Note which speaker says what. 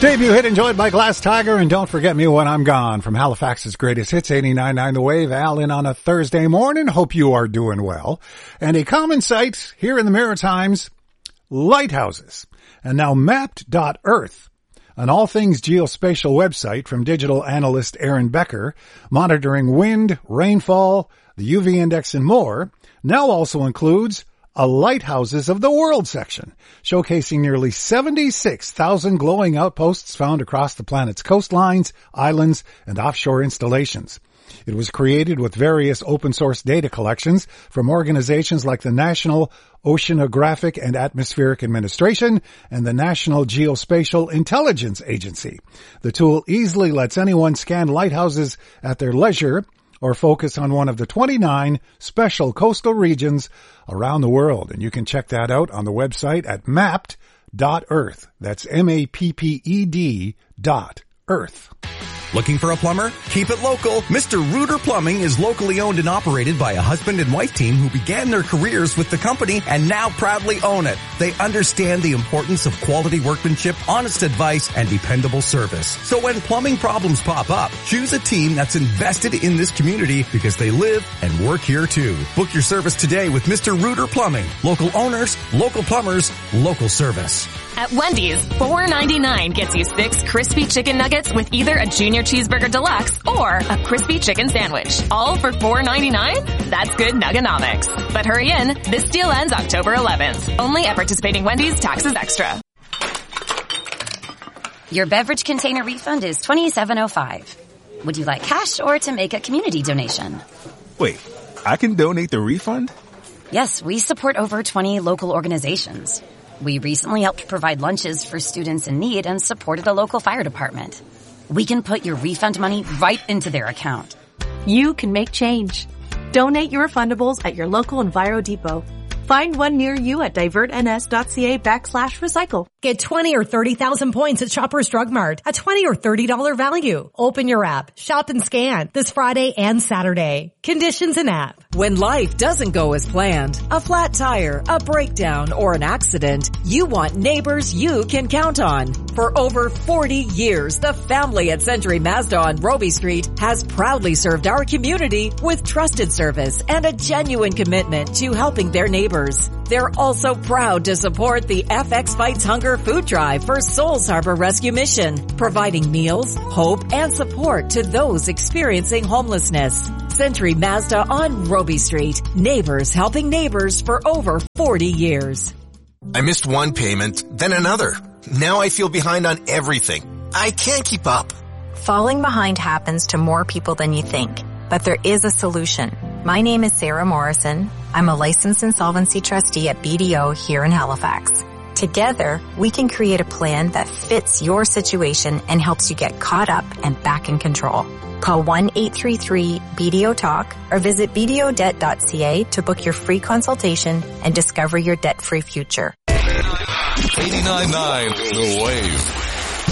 Speaker 1: Debut hit enjoyed by Glass Tiger and Don't Forget Me When I'm Gone from Halifax's Greatest Hits 89.9 The Wave. Al in on a Thursday morning. Hope you are doing well. And a common sight here in the Maritimes, lighthouses. And now Mapped.Earth, an all things geospatial website from digital analyst Aaron Becker, monitoring wind, rainfall, the UV index and more, now also includes a Lighthouses of the World section, showcasing nearly 76,000 glowing outposts found across the planet's coastlines, islands, and offshore installations. It was created with various open-source data collections from organizations like the National Oceanographic and Atmospheric Administration and the National Geospatial Intelligence Agency. The tool easily lets anyone scan lighthouses at their leisure or focus on one of the 29 special coastal regions around the world. And you can check that out on the website at mapped.earth. That's mapped.earth.
Speaker 2: Looking for a plumber? Keep it local. Mr. Rooter Plumbing is locally owned and operated by a husband and wife team who began their careers with the company and now proudly own it. They understand the importance of quality workmanship, honest advice, and dependable service. So when plumbing problems pop up, choose a team that's invested in this community because they live and work here too. Book your service today with Mr. Rooter Plumbing. Local owners, local plumbers, local service.
Speaker 3: At Wendy's, $4.99 gets you 6 crispy chicken nuggets with either a Junior Cheeseburger Deluxe or a crispy chicken sandwich. All for $4.99? That's good nugganomics. But hurry in, this deal ends October 11th. Only at participating Wendy's, taxes extra.
Speaker 4: Your beverage container refund is $27.05. Would you like cash or to make a community donation?
Speaker 5: Wait, I can donate the refund?
Speaker 4: Yes, we support over 20 local organizations. We recently helped provide lunches for students in need and supported a local fire department. We can put your refund money right into their account.
Speaker 6: You can make change. Donate your refundables at your local Enviro Depot. Find one near you at divertns.ca/recycle.
Speaker 7: Get 20 or 30,000 points at Shoppers Drug Mart. A $20 or $30 value. Open your app, shop and scan this Friday and Saturday. Conditions in app.
Speaker 8: When life doesn't go as planned, a flat tire, a breakdown, or an accident, you want neighbors you can count on. For over 40 years, the family at Century Mazda on Roby Street has proudly served our community with trusted service and a genuine commitment to helping their neighbors. They're also proud to support the FX Fights Hunger food drive for Souls Harbor Rescue Mission, providing meals, hope, and support to those experiencing homelessness. Century Mazda on Roby Street. Neighbors helping neighbors for over 40 years.
Speaker 9: I missed one payment, then another. Now I feel behind on everything. I can't keep up.
Speaker 10: Falling behind happens to more people than you think, but there is a solution. My name is Sarah Morrison. I'm a licensed insolvency trustee at BDO here in Halifax. Together, we can create a plan that fits your situation and helps you get caught up and back in control. Call 1-833-BDO-TALK or visit bdodebt.ca to book your free consultation and discover your debt-free future.
Speaker 11: 89.9 The Wave.